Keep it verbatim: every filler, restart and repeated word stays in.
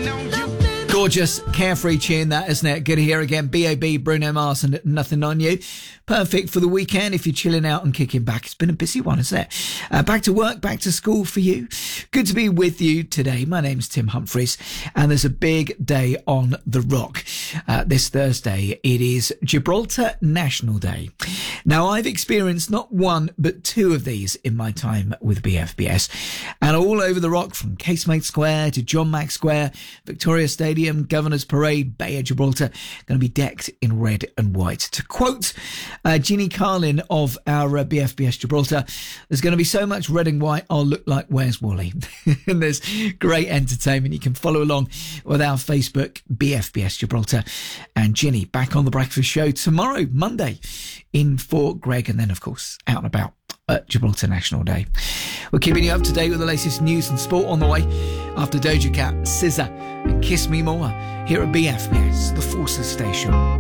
Gorgeous, carefree tune that, isn't it? Good to hear again. B A B, Bruno Mars and Nothing on You. Perfect for the weekend if you're chilling out and kicking back. It's been a busy one, isn't it? Uh, back to work, back to school for you. Good to be with you today. My name's Tim Humphreys, and there's a big day on the rock. Uh, this Thursday, it is Gibraltar National Day. Now, I've experienced not one, but two of these in my time with B F B S. And all over the rock, from Casemate Square to John Mack Square, Victoria Stadium, Governor's Parade, Bay of Gibraltar, going to be decked in red and white. To quote uh, Ginny Carlin of our uh, B F B S Gibraltar, there's going to be so much red and white, I'll look like Where's Wally? And there's great entertainment. You can follow along with our Facebook, B F B S Gibraltar. And Ginny back on the Breakfast Show tomorrow, Monday, in for Greg, and then, of course, out and about at Gibraltar National Day. We're keeping you up to date with the latest news and sport on the way after Doja Cat, S Z A, and Kiss Me More here at B F B S, the Forces Station.